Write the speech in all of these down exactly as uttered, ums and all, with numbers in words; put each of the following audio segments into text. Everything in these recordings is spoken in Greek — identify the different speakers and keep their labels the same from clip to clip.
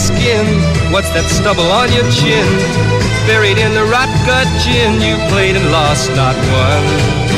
Speaker 1: skin. What's that stubble on your chin? Buried in the rot gut gin. You played and lost not one.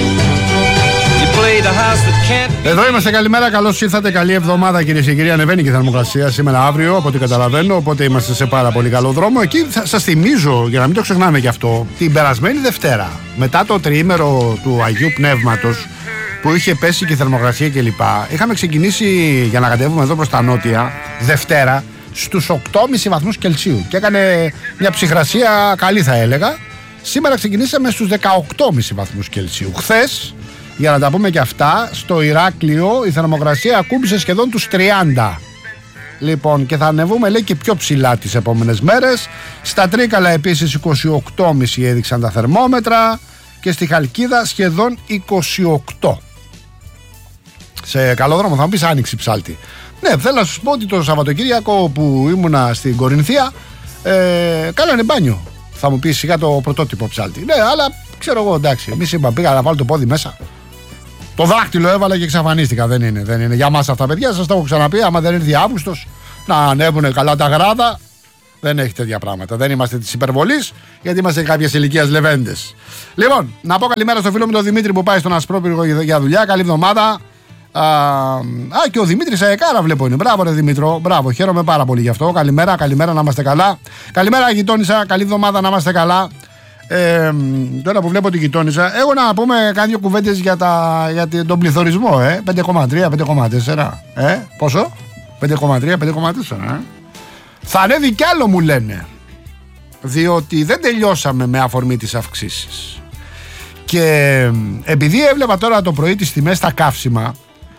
Speaker 2: Εδώ είμαστε, καλημέρα, καλώς ήρθατε, καλή εβδομάδα κυρίες και κύριοι. Ανεβαίνει και η θερμοκρασία σήμερα αύριο, από ό,τι καταλαβαίνω, οπότε είμαστε σε πάρα πολύ καλό δρόμο. Εκεί θα σας θυμίζω, για να μην το ξεχνάμε κι αυτό, την περασμένη Δευτέρα, μετά το τριήμερο του Αγίου Πνεύματος, που είχε πέσει και η θερμοκρασία κλπ. Είχαμε ξεκινήσει για να κατέβουμε εδώ προς τα νότια, Δευτέρα, στους οκτώ κόμμα πέντε βαθμούς Κελσίου. Και έκανε μια ψυχρασία καλή, θα έλεγα. Σήμερα ξεκινήσαμε στους δεκαοκτώ κόμμα πέντε βαθμούς Κελσίου. Χθες, για να τα πούμε και αυτά, στο Ηράκλειο η θερμοκρασία ακούμπησε σχεδόν τους τριάντα. Λοιπόν, και θα ανεβούμε, λέει, και πιο ψηλά τις επόμενες μέρες. Στα Τρίκαλα επίσης είκοσι οκτώ κόμμα πέντε έδειξαν τα θερμόμετρα και στη Χαλκίδα σχεδόν είκοσι οκτώ. Σε καλό δρόμο, θα μου πεις άνοιξη ψάλτη. Ναι, θέλω να σου πω ότι το Σαββατοκύριακο που ήμουνα στην Κορινθία, ε, κάνανε μπάνιο. Θα μου πεις σιγά το πρωτότυπο ψάλτη. Ναι, αλλά ξέρω εγώ, εντάξει, εμείς είπα, πήγα να βάλω το πόδι μέσα. Το δάχτυλο έβαλα και εξαφανίστηκα. Δεν είναι, δεν είναι. Για μας αυτά, παιδιά, σας το έχω ξαναπεί. Άμα δεν έρθει Αύγουστος να ανέβουν καλά τα γράδα, δεν έχει τέτοια πράγματα. Δεν είμαστε της υπερβολής, γιατί είμαστε κάποιες ηλικίας λεβέντες. Λοιπόν, να πω καλημέρα στο φίλο μου τον Δημήτρη που πάει στον Ασπρόπυργο για δουλειά. Καλή εβδομάδα. Α, α, και ο Δημήτρης Αεκάρα βλέπω είναι. Μπράβο, ρε Δημήτρο. Μπράβο, χαίρομαι πάρα πολύ γι' αυτό. Καλημέρα, καλημέρα, να είμαστε καλά. Καλημέρα, γειτόνισσα. Καλή εβδομάδα, να είμαστε καλά. Ε, τώρα που βλέπω την γειτόνισσα, έχω να πούμε κάνει δύο κουβέντες για, τα, για τον πληθωρισμό. Ε. πέντε κόμμα τρία, πέντε κόμμα τέσσερα. Ε, πόσο? πέντε κόμμα τρία, πέντε κόμμα τέσσερα. Ε. Θα ανέβει κι άλλο, μου λένε. Διότι δεν τελειώσαμε με αφορμή τις αυξήσεις. Και επειδή έβλεπα τώρα το πρωί τις τιμές στα καύσιμα,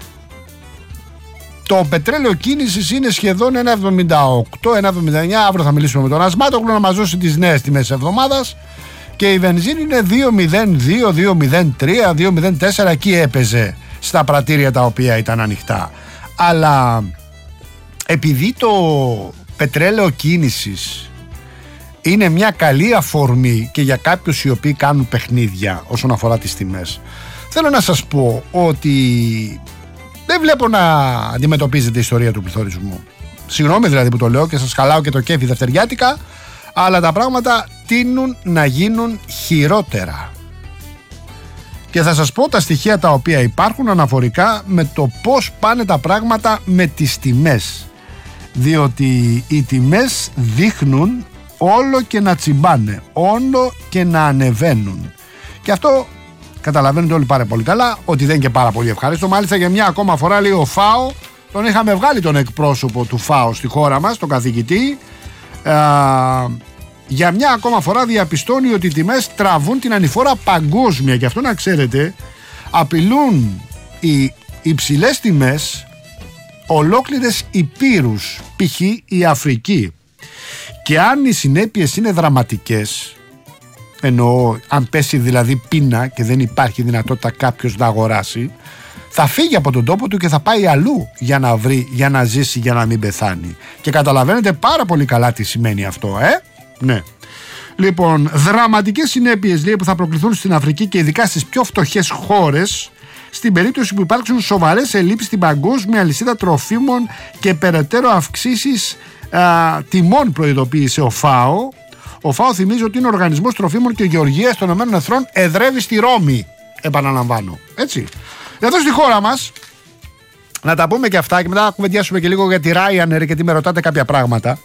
Speaker 2: το πετρέλαιο κίνησης είναι σχεδόν ένα εβδομήντα οκτώ, ένα εβδομήντα εννιά. Αύριο θα μιλήσουμε με τον Ασμάτογλου να μας δώσει τις νέες τιμές της εβδομάδας. Και η βενζίνη είναι δύο μηδέν δύο, δύο μηδέν τρία, δύο μηδέν τέσσερα. Εκεί έπαιζε στα πρατήρια τα οποία ήταν ανοιχτά. Αλλά επειδή το πετρέλαιο κίνησης είναι μια καλή αφορμή και για κάποιους οι οποίοι κάνουν παιχνίδια όσον αφορά τις τιμές, θέλω να σας πω ότι δεν βλέπω να αντιμετωπίζετε η ιστορία του πληθωρισμού. Συγγνώμη δηλαδή που το λέω και σας χαλάω και το κέφι δευτεριάτικα, αλλά τα πράγματα τείνουν να γίνουν χειρότερα. Και θα σας πω τα στοιχεία τα οποία υπάρχουν αναφορικά με το πώς πάνε τα πράγματα με τις τιμές. Διότι οι τιμές δείχνουν όλο και να τσιμπάνε, όλο και να ανεβαίνουν. Και αυτό καταλαβαίνετε όλοι πάρα πολύ καλά ότι δεν είναι και πάρα πολύ ευχάριστο. Μάλιστα για μια ακόμα φορά, λέει, ο ΦΑΟ, τον είχαμε βγάλει τον εκπρόσωπο του ΦΑΟ στη χώρα μας, τον καθηγητή, α, για μια ακόμα φορά διαπιστώνει ότι οι τιμές τραβούν την ανηφόρα παγκόσμια. Και αυτό να ξέρετε, απειλούν οι υψηλές τιμές ολόκληρες υπήρους, π.χ. η Αφρική. Και αν οι συνέπειες είναι δραματικές, εννοώ αν πέσει δηλαδή πείνα και δεν υπάρχει δυνατότητα κάποιος να αγοράσει, θα φύγει από τον τόπο του και θα πάει αλλού για να βρει, για να ζήσει, για να μην πεθάνει. Και καταλαβαίνετε πάρα πολύ καλά τι σημαίνει αυτό, ε? Ναι. Λοιπόν, δραματικές συνέπειες, λέει, που θα προκληθούν στην Αφρική και ειδικά στις πιο φτωχές χώρες, στην περίπτωση που υπάρξουν σοβαρές ελλείψεις στην παγκόσμια αλυσίδα τροφίμων και περαιτέρω αυξήσεις α, τιμών, προειδοποίησε ο ΦΑΟ. Ο ΦΑΟ θυμίζει ότι είναι ο Οργανισμός Τροφίμων και Γεωργίας των ΗΠΑ, εδρεύει στη Ρώμη. Επαναλαμβάνω. Έτσι. Εδώ στη χώρα μας, να τα πούμε και αυτά και μετά να κουβεντιάσουμε και λίγο για τη Ryanair, γιατί με ρωτάτε κάποια πράγματα.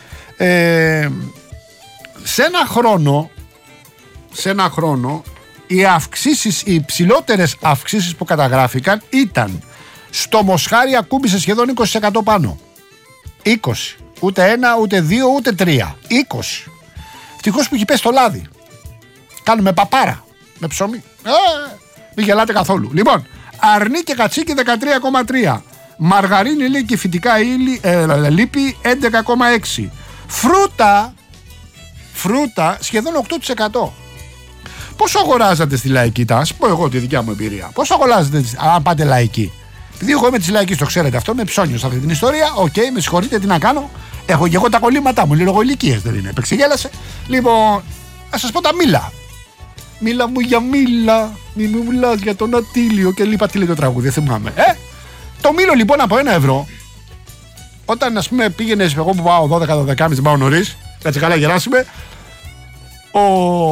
Speaker 2: Ε, σε ένα χρόνο, σε ένα χρόνο, οι αυξήσεις, οι υψηλότερες αυξήσεις που καταγράφηκαν ήταν στο Μοσχάρι, ακούμπησε σχεδόν είκοσι τοις εκατό πάνω. είκοσι. Ούτε ένα, ούτε δύο, ούτε τρία. είκοσι. Ευτυχώς που έχει πέσει το λάδι. Κάνουμε παπάρα με ψωμί. Ε, μην γελάτε καθόλου. Λοιπόν, αρνί και κατσίκι δεκατρία κόμμα τρία. Μαργαρίνη, λέει, και φυτικά ύλη, ε, λίπη έντεκα κόμμα έξι. Φρούτα, φρούτα σχεδόν οκτώ τοις εκατό. Πόσο αγοράζατε στη λαϊκή, τα ας πω εγώ τη δικιά μου εμπειρία. Πόσο αγοράζατε αν πάτε λαϊκή? Επειδή εγώ είμαι τη λαϊκή, το ξέρετε αυτό, είμαι ψώνιος αυτή την ιστορία. Οκ, okay, με συγχωρείτε, τι να κάνω. Έχω και εγώ τα κολλήματά μου, λίγο ηλικίες δεν είναι. Επεξηγέλασε. Λοιπόν, να σας πω τα μήλα. Μίλα μου για μήλα, μη μου μιλάς για τον Ατήλιο και λοιπά. Τι λέει το τραγούδι, δεν θυμάμαι. Ε? Το μήλο λοιπόν από ένα ευρώ όταν ας πούμε πήγαινες, εγώ που πάω δώδεκα δώδεκα και μισή πάω νωρίς, έτσι καλά γεράσουμε, ο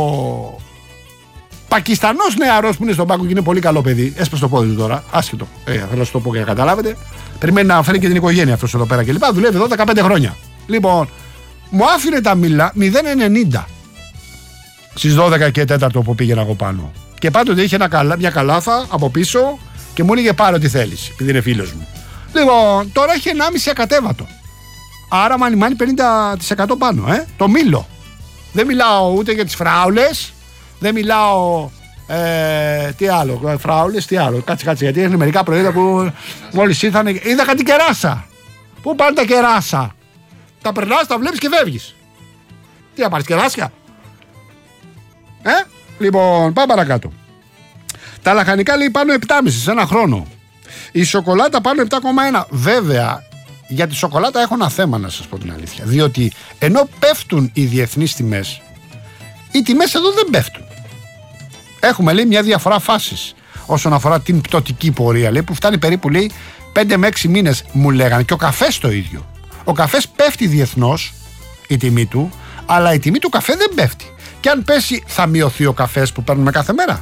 Speaker 2: Πακιστανός νεαρός που είναι στον πάγκο και είναι πολύ καλό παιδί, έσπασε το πόδι του τώρα, άσχετο, ε, θέλω να σου το πω για να καταλάβετε, περιμένει να φέρει και την οικογένεια αυτός εδώ πέρα και λοιπά, δουλεύει εδώ δεκαπέντε χρόνια. Λοιπόν, μου άφηνε τα μήλα μηδέν ενενήντα στις δώδεκα και τέσσερα που πήγαινα εγώ πάνω. Και πάντοτε είχε ένα καλά, μια καλάθα από πίσω και μου έλεγε πάρε ό,τι θέλεις, επειδή είναι φίλος μου. Λοιπόν, τώρα έχει ενάμιση ακατέβατο. Άρα μάνι μάνι πενήντα τοις εκατό πάνω, ε, το μήλο. Δεν μιλάω ούτε για τις φράουλες, δεν μιλάω. Ε, τι άλλο, φράουλες, τι άλλο. Κάτσε, κάτσε, γιατί έχουν μερικά προϊόντα που μόλις ήρθαν. Είδα κάτι κεράσα. Πού πάνε τα κεράσα? Τα περνάς, τα βλέπεις και φεύγεις. Τι θα πάρεις, κεράσια? Ε, λοιπόν, πάμε παρακάτω. Τα λαχανικά λέει πάνω επτά κόμμα πέντε σε ένα χρόνο. Η σοκολάτα πάνω επτά κόμμα ένα. Βέβαια, για τη σοκολάτα έχω ένα θέμα να σας πω την αλήθεια. Διότι ενώ πέφτουν οι διεθνείς τιμές, οι τιμές εδώ δεν πέφτουν. Έχουμε λέει μια διαφορά φάσης όσον αφορά την πτωτική πορεία, λέει, που φτάνει περίπου λέει πέντε με έξι μήνες μου λέγανε, και ο καφές το ίδιο. Ο καφές πέφτει διεθνώς η τιμή του, αλλά η τιμή του καφέ δεν πέφτει. Και αν πέσει θα μειωθεί ο καφές που παίρνουμε κάθε μέρα?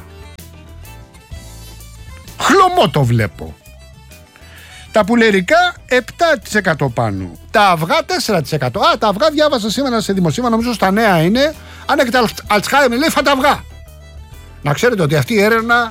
Speaker 2: Χλωμό το βλέπω. Τα πουλερικά επτά τοις εκατό πάνω. Τα αυγά τέσσερα τοις εκατό. Α, τα αυγά διάβασα σήμερα σε δημοσίευμα, νομίζω στα νέα είναι. Αν έχετε Αλτσχάιμερ, λέει φάτε αυγά. Να ξέρετε ότι αυτή η έρευνα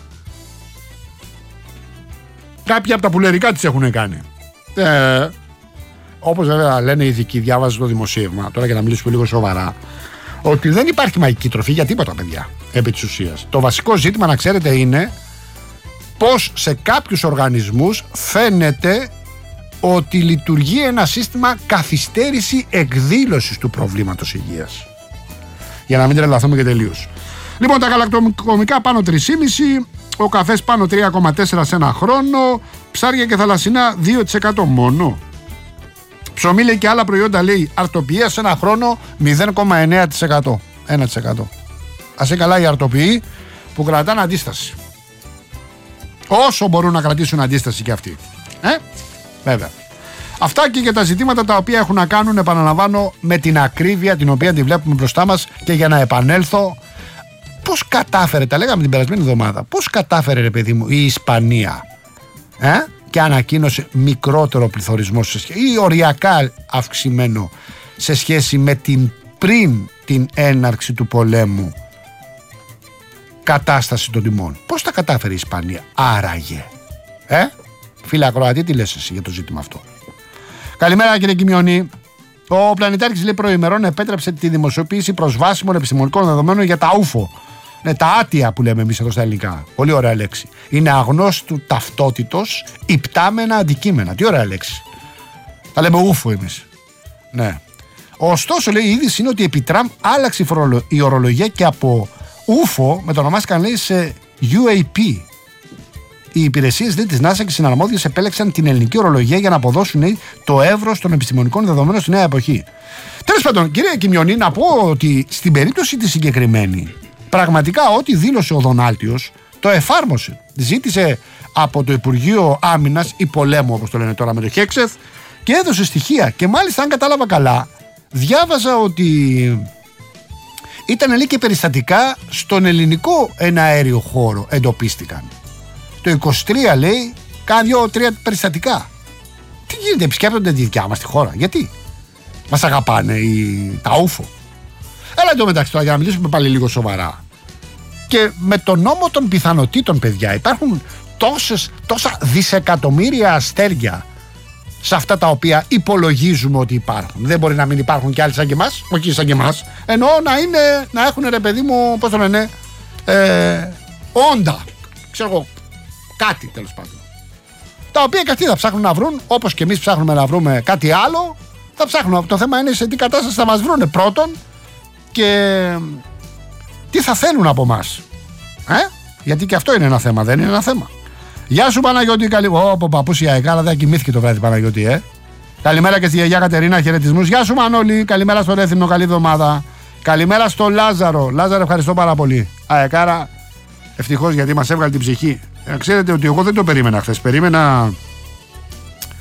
Speaker 2: κάποια από τα πουλερικά τις έχουν κάνει. Ε, όπως βέβαια λένε οι ειδικοί, διάβαζα στο δημοσίευμα, τώρα για να μιλήσουμε λίγο σοβαρά, ότι δεν υπάρχει μαγική τροφή για τίποτα, παιδιά, επί της ουσίας. Το βασικό ζήτημα, να ξέρετε, είναι πως σε κάποιους οργανισμούς φαίνεται ότι λειτουργεί ένα σύστημα καθυστέρηση εκδήλωσης του προβλήματος υγείας. Για να μην τρελαθούμε και τελείως. Λοιπόν, τα γαλακτοκομικά πάνω τρία κόμμα πέντε, ο καφές πάνω τρία κόμμα τέσσερα σε ένα χρόνο, ψάρια και θαλασσινά δύο τοις εκατό μόνο. Ψωμί λέει και άλλα προϊόντα λέει αρτοποιία σε ένα χρόνο μηδέν κόμμα εννέα τοις εκατό. ένα τοις εκατό. Ας είναι καλά οι αρτοποιοί που κρατάνε αντίσταση. Όσο μπορούν να κρατήσουν αντίσταση και αυτοί. Ε, βέβαια. Αυτά και για τα ζητήματα τα οποία έχουν να κάνουν, επαναλαμβάνω, με την ακρίβεια την οποία τη βλέπουμε μπροστά μας. Και για να επανέλθω, πώς κατάφερε, τα λέγαμε την περασμένη εβδομάδα, πώς κατάφερε ρε παιδί μου η Ισπανία ε, και ανακοίνωσε μικρότερο πληθωρισμό σε σχέση, ή οριακά αυξημένο σε σχέση με την πριν την έναρξη του πολέμου κατάσταση των τιμών. Πώς τα κατάφερε η Ισπανία άραγε? Ε, φίλε ακροατή, τι λες εσύ για το ζήτημα αυτό? Καλημέρα κύριε Κιμιονή. Ο Πλανητάρχης λέει προημερών επέτρεψε τη δημοσιοποίηση προσβάσιμων επιστημονικών δεδομένων για τα ούφο. Ναι, τα άτια που λέμε εμείς εδώ στα ελληνικά. Πολύ ωραία λέξη. Είναι αγνώστου ταυτότητος υπτάμενα αντικείμενα. Τι ωραία λέξη. Τα λέμε ούφο εμείς. Ναι. Ωστόσο λέει η είδηση είναι ότι επί Τραμπ άλλαξε η ορολογία και από ούφο μετονομάστηκαν λέει σε γιου έι πι. Οι υπηρεσίες της NASA και οι συναρμόδιες επέλεξαν την ελληνική ορολογία για να αποδώσουν λέει, το εύρος των επιστημονικών δεδομένων στη νέα εποχή. Τέλος πάντων, κύριε Κιμιονή, να πω ότι στην περίπτωση τη συγκεκριμένη, πραγματικά ό,τι δήλωσε ο Δονάλτιος το εφάρμοσε. Ζήτησε από το Υπουργείο Άμυνας ή Πολέμου, όπως το λένε τώρα με το Χέξεθ, και έδωσε στοιχεία. Και μάλιστα, αν κατάλαβα καλά, διάβαζα ότι ήταν λέει και περιστατικά στον ελληνικό εναέριο χώρο εντοπίστηκαν. Το είκοσι τρία λέει, κάνει δύο-τρία περιστατικά. Τι γίνεται, επισκέπτονται τη δικιά μας τη χώρα? Γιατί? Μας αγαπάνε οι... τα ούφο. Αλλά εντωμεταξύ τώρα, για να μιλήσουμε πάλι λίγο σοβαρά, και με τον νόμο των πιθανοτήτων, παιδιά, υπάρχουν τόσες, τόσα δισεκατομμύρια αστέρια σε αυτά τα οποία υπολογίζουμε ότι υπάρχουν. Δεν μπορεί να μην υπάρχουν κι άλλοι σαν και εμάς, όχι σαν και εμάς. Εννοώ να, είναι, να έχουν ρε παιδί μου, πώς το λένε, ε, όντα, ξέρω εγώ, κάτι τέλος πάντων. Τα οποία και αυτοί θα ψάχνουν να βρουν, όπως και εμείς ψάχνουμε να βρούμε κάτι άλλο, θα ψάχνουμε. Το θέμα είναι σε τι κατάσταση θα μας βρούνε πρώτον και τι θα θέλουν από εμάς. Ε? Γιατί και αυτό είναι ένα θέμα, δεν είναι ένα θέμα. Γεια σου Παναγιώτη, καλή. Ω, παππούς η Αεκάρα δεν κοιμήθηκε το βράδυ Παναγιώτη, ε. Καλημέρα και στη γιαγιά Κατερίνα, χαιρετισμούς. Γεια σου Μανώλη, καλημέρα στο Ρέθυμνο, καλή εβδομάδα. Καλημέρα στο Λάζαρο. Λάζαρο, ευχαριστώ πάρα πολύ. Αεκάρα, ευτυχώς γιατί μας έβγαλε την ψυχή. Ε, ξέρετε ότι εγώ δεν το περίμενα χθες. Περίμενα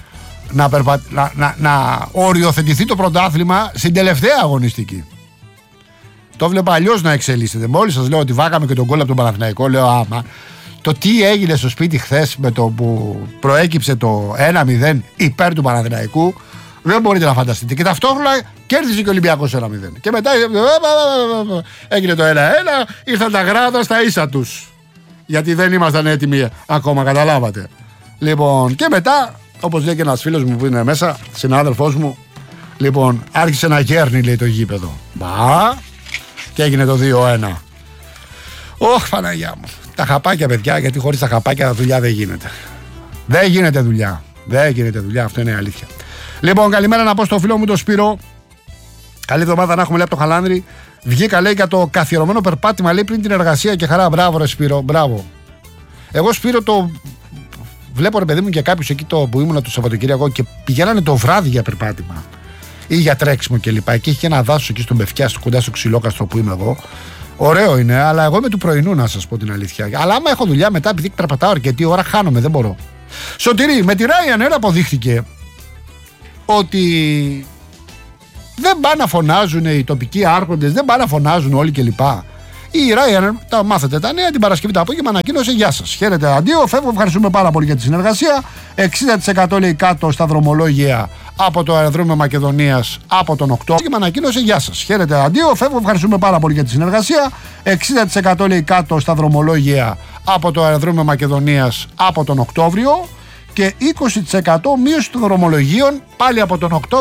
Speaker 2: να, περπα... να, να, να οριοθετηθεί το πρωτάθλημα στην τελευταία αγωνιστική. Το βλέπα αλλιώς να εξελίσσεται. Μόλις σας λέω ότι βάγαμε και τον γκολ από τον Παναθηναϊκό, λέω άμα το τι έγινε στο σπίτι χθες με το που προέκυψε το ένα μηδέν υπέρ του Παναθηναϊκού, δεν μπορείτε να φανταστείτε. Και ταυτόχρονα κέρδισε και ο Ολυμπιακός ένα μηδέn. Και μετά έγινε το ένα ένα, ήρθαν τα γράδια στα ίσα τους. Γιατί δεν ήμασταν έτοιμοι ακόμα, καταλάβατε. Λοιπόν, και μετά, όπως λέει και ένας φίλος μου που είναι μέσα, συνάδελφός μου, λοιπόν, άρχισε να γέρνει, λέει, το γήπεδο. Μπα, και έγινε το δύο ένα. Ωχ, Παναγιά μου. Τα χαπάκια, παιδιά, γιατί χωρίς τα χαπάκια δουλειά δεν γίνεται. Δεν γίνεται δουλειά. Δεν γίνεται δουλειά, αυτό είναι η αλήθεια. Λοιπόν, καλημέρα να πω στο φίλο μου τον Σπύρο. Καλή εβδομάδα να έχουμε, λέει, από το Χαλάνδρη. Βγήκα, λέει, για το καθιερωμένο περπάτημα, λέει, πριν την εργασία και χαρά. Μπράβο, ρε Σπύρο, μπράβο. Εγώ, Σπύρο, το βλέπω, ρε παιδί μου, και κάποιους εκεί το που ήμουν το Σαββατοκύριακο και πηγαίνανε το βράδυ για περπάτημα ή για τρέξιμο κλπ. Και είχε και ένα δάσος εκεί στον Πευκιά, κοντά στο Ξυλόκαστρο που είμαι εγώ. Ωραίο είναι, αλλά εγώ είμαι του πρωινού, να σας πω την αλήθεια. Αλλά άμα έχω δουλειά μετά, επειδή περπατάω αρκετή ώρα, χάνομαι, δεν μπορώ. Σωτηρή, με τη Ryanair αποδείχθηκε ότι δεν πάνε να φωνάζουν οι τοπικοί άρχοντες, δεν πάνε να φωνάζουν όλοι κλπ. Η Ryanair, τα μάθετε τα νέα, την Παρασκευή το απόγευμα ανακοίνωσε: γεια σας, χαίρετε, αντίο, φεύγω, ευχαριστούμε πάρα πολύ για τη συνεργασία. εξήντα τοις εκατό, λέει, κάτω στα δρομολόγια από το αεροδρόμιο Μακεδονίας από τον Οκτώβριο. Και με ανακοίνωσε: γεια σας, χαίρετε, αντίο, φεύγω, ευχαριστούμε πάρα πολύ για τη συνεργασία. εξήντα τοις εκατό, λέει, κάτω στα δρομολόγια από το αεροδρόμιο Μακεδονίας από τον Οκτώβριο και είκοσι τοις εκατό μείωση των δρομολογίων πάλι από τον Οκτώβριο.